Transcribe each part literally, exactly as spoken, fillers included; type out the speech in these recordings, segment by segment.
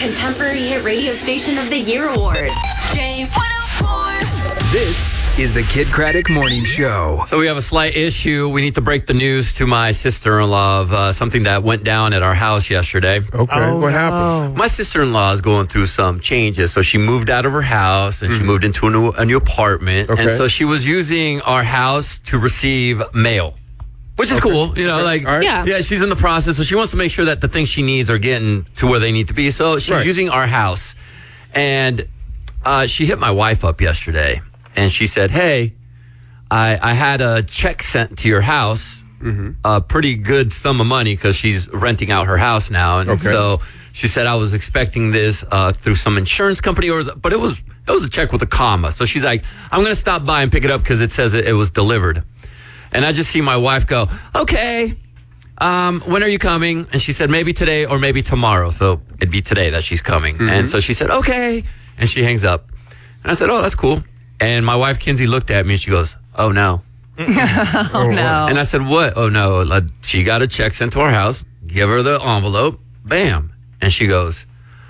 Contemporary Hit Radio Station of the Year award. J one oh four. This is the Kid Craddock Morning Show. So we have a slight issue. We need to break the news to my sister-in-law of uh, something that went down at our house yesterday. Okay, Oh, what no. happened? My sister-in-law is going through some changes. So she moved out of her house and she moved into a new, a new apartment. Okay. And so she was using our house to receive mail, which is cool. You know, like, All right. Yeah. yeah, she's in the process. So she wants to make sure that the things she needs are getting to where they need to be. So she's Right. using our house. And uh, she hit my wife up yesterday. And she said, hey, I, I had a check sent to your house, Mm-hmm. a pretty good sum of money because she's renting out her house now. And Okay. so she said, I was expecting this uh, through some insurance company, or but it was it was a check with a comma. So she's like, I'm going to stop by and pick it up because it says it, it was delivered. And I just see my wife go, okay, um, when are you coming? And she said, maybe today or maybe tomorrow. So it'd be today that she's coming. Mm-hmm. And so she said, okay. And she hangs up. And I said, oh, that's cool. And my wife, Kinsey, looked at me and she goes, oh, no. Oh, no. And I said, what? Oh, no. Like, she got a check sent to her house. Give her the envelope. Bam. And she goes,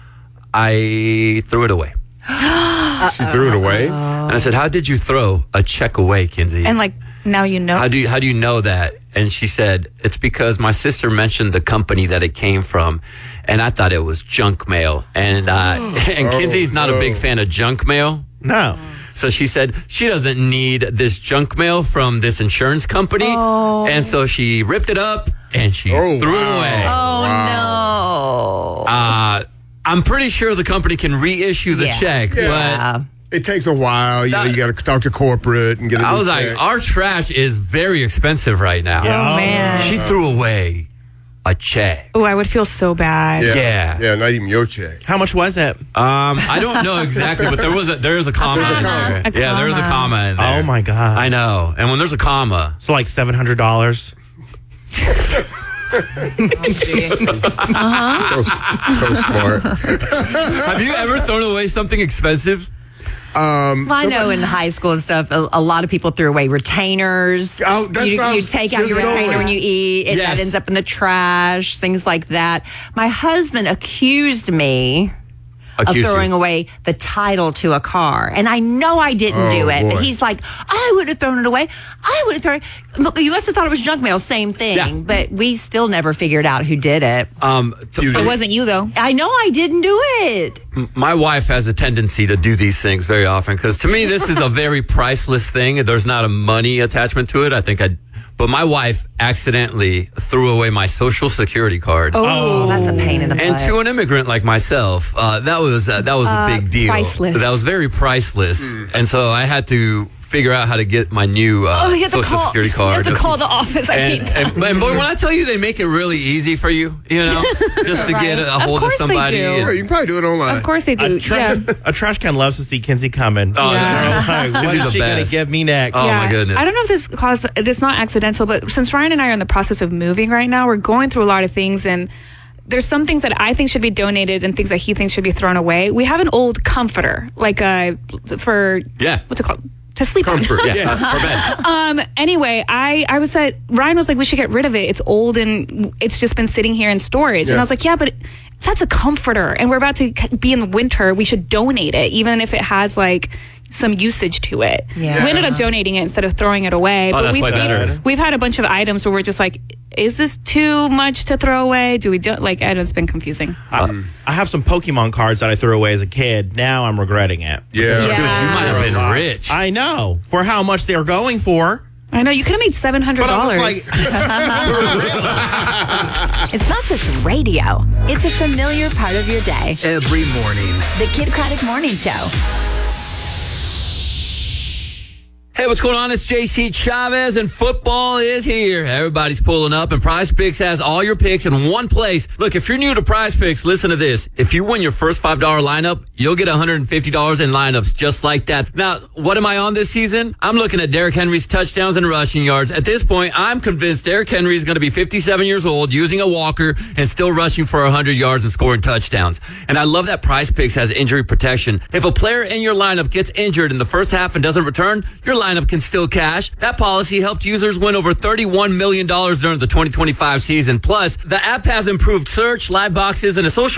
I threw it away. She threw it away. And I said, how did you throw a check away, Kinsey? And like, now you know. How do you, how do you know that? And she said, it's because my sister mentioned the company that it came from, and I thought it was junk mail. And uh, and Kinsey's not a big fan of junk mail. No. So she said she doesn't need this junk mail from this insurance company. And so she ripped it up and she Oh, threw it wow. away. Oh, no. Uh, I'm pretty sure the company can reissue the Yeah. check, Yeah. It takes a while. You know, That- you got to talk to corporate and get a but I new was like, check. our trash is very expensive right now. Oh, man. She threw away a check. Oh, I would feel so bad. yeah. yeah. Yeah, not even your check. How much was that? Um, I don't know exactly, but there was a there is a comma There's a in comma. there. A Yeah, there is a comma. comma in there. Oh, my God. I know. And when there's a comma, So like seven hundred dollars. Uh-huh. So, so smart. have you ever thrown away something expensive? Um, Well, I know in high school and stuff, a, a lot of people threw away retainers. Oh, that's you, what I you was take out just your retainer going. when you eat, and Yes. that ends up in the trash, things like that. My husband accused me Accuse of throwing you. away the title to a car. And I know I didn't Oh, do it. boy. But he's like, I would have thrown it away. I would have thrown it. You must have thought it was junk mail. Same thing. Yeah. But we still never figured out who did it. Um, to- You- It wasn't you, though. I know I didn't do it. my wife has a tendency to do these things very often because to me this is a very priceless thing. There's not a money attachment to it. I think I, but my wife accidentally threw away my social security card. Oh, that's a pain in the butt. And to an immigrant like myself, uh, that was uh, that was a big deal. priceless. That was very priceless, and so I had to figure out how to get my new uh, Oh, you have to social call, security You card. have to call the office. I hate And, that. and, and boy, when I tell you they make it really easy for you, you know, just to get a hold of, course they somebody. do. and- Well, you can probably do it online. Of course they do. A, tra- yeah. a trash can loves to see Kinsey coming. Oh, Yeah. Like, what Kinsey's is the she going best. to give me next? Oh, Yeah. my goodness. I don't know if this caused, it's not accidental, but since Ryan and I are in the process of moving right now, we're going through a lot of things, and there's some things that I think should be donated and things that he thinks should be thrown away. We have an old comforter, like a, for, Yeah. what's it called? To sleep Comfort. on. Yeah, for bed. Um, anyway, I, I was at, Ryan was like, we should get rid of it. It's old and it's just been sitting here in storage. Yeah. And I was like, yeah, but that's a comforter. And we're about to be in the winter. We should donate it, even if it has like some usage to it. Yeah. So we ended up donating it instead of throwing it away. Oh, but that's we've, way better. we've, we've had a bunch of items where we're just like, is this too much to throw away? Do we do like, I know it's been confusing. I, I have some Pokemon cards that I threw away as a kid. Now I'm regretting it. Yeah. Yeah. Dude, you might have been rich. I know. For how much they're going for. I know, you could have made seven hundred But I dollars. was like, It's not just radio. It's a familiar part of your day. Every morning. The Kid Craddock Morning Show. Hey, what's going on? It's J C Chavez, and football is here. Everybody's pulling up, and Prize Picks has all your picks in one place. Look, if you're new to Prize Picks, listen to this. If you win your first five dollars lineup, you'll get one hundred fifty dollars in lineups just like that. Now, what am I on this season? I'm looking at Derrick Henry's touchdowns and rushing yards. At this point, I'm convinced Derrick Henry is going to be fifty-seven years old, using a walker, and still rushing for one hundred yards and scoring touchdowns. And I love that Prize Picks has injury protection. If a player in your lineup gets injured in the first half and doesn't return, your lineup can still cash. That policy helped users win over thirty-one million dollars during the twenty twenty-five season. Plus, the app has improved search, live boxes, and a social